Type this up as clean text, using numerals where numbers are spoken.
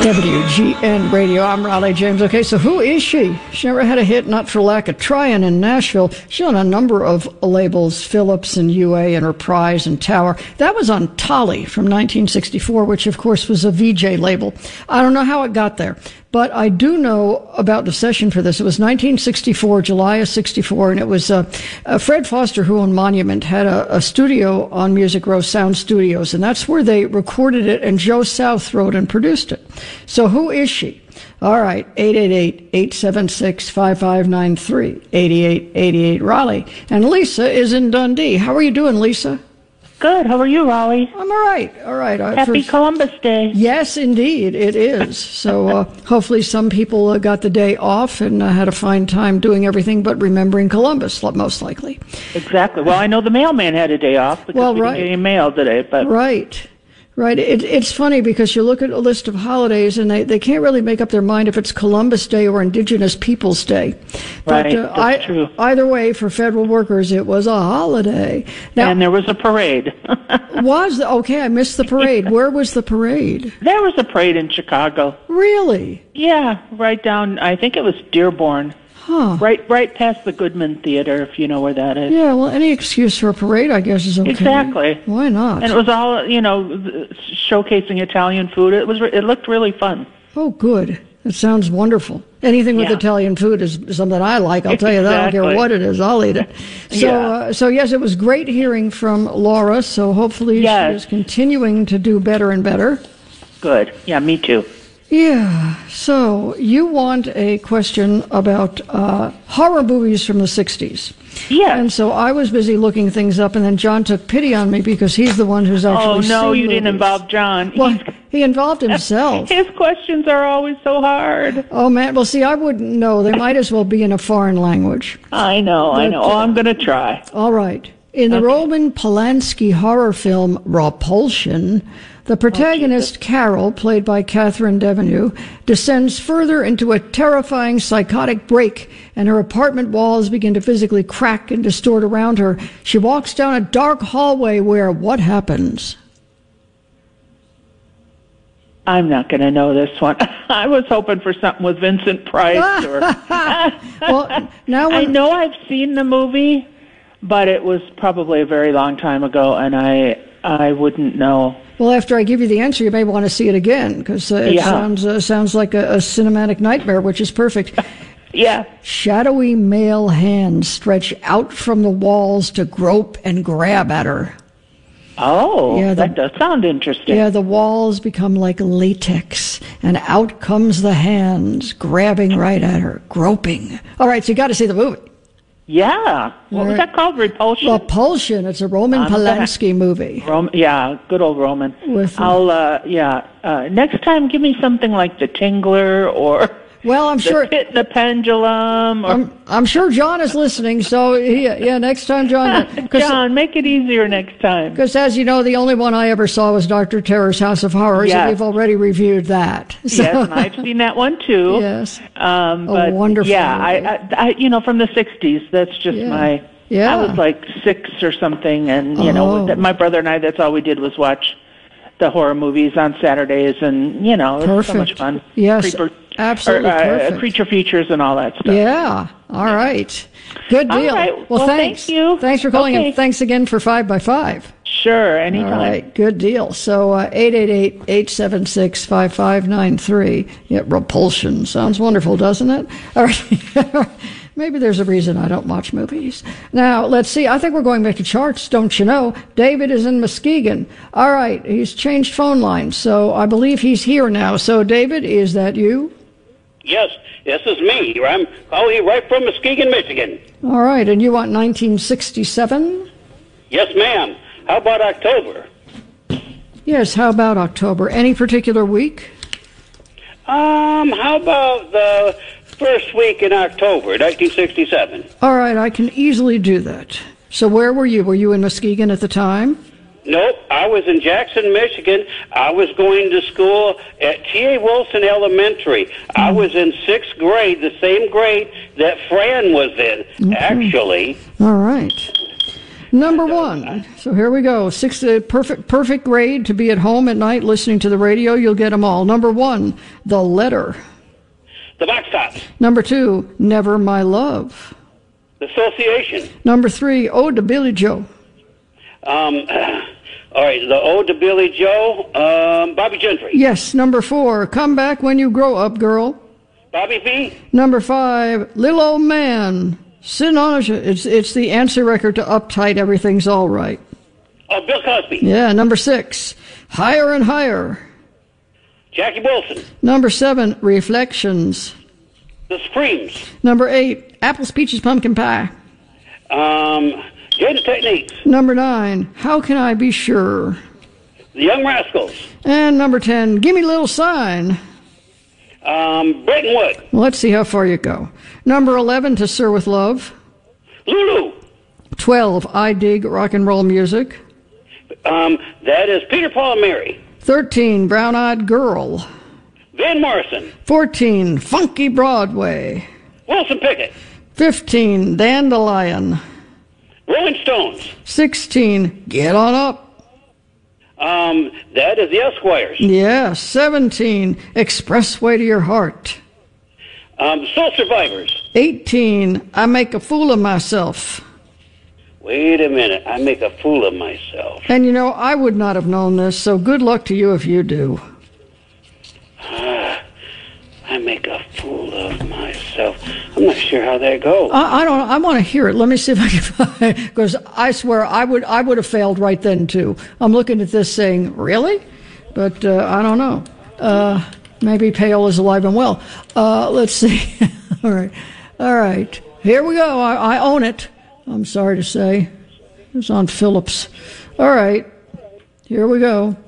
WGN Radio. I'm Raleigh James. Okay, so who is she? She never had a hit, not for lack of trying, in Nashville. She's on a number of labels, Philips and UA and Reprise and Tower. That was on Tolly from 1964, which, of course, was a VJ label. I don't know how it got there, but I do know about the session for this. It was 1964, July of 64, and it was Fred Foster, who owned Monument, had a studio on Music Row, Sound Studios, and that's where they recorded it, and Joe South wrote and produced it. So who is she? All right, 888-876-5593, 8888 Raleigh. And Lisa is in Dundee. How are you doing, Lisa? Good. How are you, Raleigh? I'm all right. All right. Happy Columbus Day. Yes, indeed, it is. So hopefully some people got the day off and had a fine time doing everything but remembering Columbus, most likely. Exactly. Well, I know the mailman had a day off because we didn't get any mail today. But Right. It's funny because you look at a list of holidays and they can't really make up their mind if it's Columbus Day or Indigenous Peoples Day. But that's true. Either way, for federal workers, it was a holiday. Now, and there was a parade. Okay, I missed the parade. Where was the parade? There was a parade in Chicago. Really? Yeah, right down, I think it was Dearborn. Huh. Right past the Goodman Theater, if you know where that is. Yeah, well, any excuse for a parade, I guess, is okay. Exactly. Why not? And it was all, showcasing Italian food. It looked really fun. Oh, good. It sounds wonderful. Anything with Italian food is something I like. I'll tell you that. I don't care what it is. I'll eat it. So yes, it was great hearing from Laura. So hopefully she is continuing to do better and better. Good. Yeah, me too. Yeah, so you want a question about horror movies from the 60s. Yeah. And so I was busy looking things up, and then John took pity on me because he's the one who's actually seen you movies. didn't involve John. Well, he involved himself. His questions are always so hard. Oh, man. Well, see, I wouldn't know. They might as well be in a foreign language. I know. Oh, I'm going to try. All right. In the Roman Polanski horror film Repulsion, the protagonist, Carol, played by Catherine Deneuve, descends further into a terrifying psychotic break, and her apartment walls begin to physically crack and distort around her. She walks down a dark hallway where what happens? I'm not going to know this one. I was hoping for something with Vincent Price. Well, now I know I've seen the movie, but it was probably a very long time ago, and I wouldn't know. Well, after I give you the answer, you may want to see it again, because it sounds like a cinematic nightmare, which is perfect. Yeah. Shadowy male hands stretch out from the walls to grope and grab at her. Oh, that does sound interesting. Yeah, the walls become like latex, and out comes the hands, grabbing right at her, groping. All right, so you got to see the movie. Yeah. What was that called? Repulsion? Repulsion. It's a Roman Polanski movie. Good old Roman. Next time give me something like The Tingler or The Pit and the Pendulum. I'm sure John is listening, so next time, John. John, make it easier next time. Because as you know, the only one I ever saw was Dr. Terror's House of Horrors, and we've already reviewed that. So. Yes, and I've seen that one too. Yes. But wonderful. Yeah, I from the 60s, that's just my... Yeah. I was like 6 or something, and, my brother and I, that's all we did was watch the horror movies on Saturdays, and, it was so much fun. Yes, absolutely perfect. Creature features and all that stuff. Yeah, all right. Good deal. All right. Well, thank you. Thanks for calling, and thanks again for 5x5. Sure, anytime. All right, good deal. So 888-876-5593. Yeah, Repulsion. Sounds wonderful, doesn't it? All right. Maybe there's a reason I don't watch movies. Now, let's see. I think we're going back to charts, don't you know? David is in Muskegon. All right. He's changed phone lines, so I believe he's here now. So, David, is that you? Yes, this is me. I'm calling you right from Muskegon, Michigan. All right. And you want 1967? Yes, ma'am. How about October? Yes, how about October? Any particular week? How about the first week in October, 1967. All right, I can easily do that. So where were you? Were you in Muskegon at the time? Nope, I was in Jackson, Michigan. I was going to school at T.A. Wilson Elementary. I was in 6th grade, the same grade that Fran was in, actually. All right. Number one. So here we go. Perfect grade to be at home at night listening to the radio. You'll get them all. Number one, The Letter. The Box Tops. Number two, Never My Love. The Association. Number three, Ode to Billy Joe. All right, the Ode to Billy Joe, Bobby Gentry. Yes. Number four, Come Back When You Grow Up, Girl. Bobby B. Number five, Little Old Man. It's the answer record to Uptight, Everything's All Right. Oh, Bill Cosby. Yeah. Number six, Higher and Higher. Jackie Wilson. Number seven, Reflections. The Supremes. Number eight, Apples, Peaches, Pumpkin Pie. Jada Techniques. Number nine, How Can I Be Sure? The Young Rascals. And number 10, Give Me a Little Sign. Bretton Wood. Well, let's see how far you go. Number 11, To Sir With Love. Lulu. 12, I Dig Rock and Roll Music. That is Peter, Paul, and Mary. 13, Brown Eyed Girl. Van Morrison. 14, Funky Broadway. Wilson Pickett. 15, Dandelion. Rolling Stones. 16, Get On Up. That is the Esquires. Yeah. 17, Expressway to Your Heart. Soul Survivors. 18, I Make a Fool of Myself. Wait a minute. I make a fool of myself. And you know, I would not have known this, so good luck to you if you do. I make a fool of myself. I'm not sure how that goes. I don't. I want to hear it. Let me see if I can find it, because I swear I would have failed right then too. I'm looking at this saying, really? But I don't know. Maybe Paola's alive and well. Let's see. All right. Here we go. I own it. I'm sorry to say. It's on Phillips. All right. Here we go.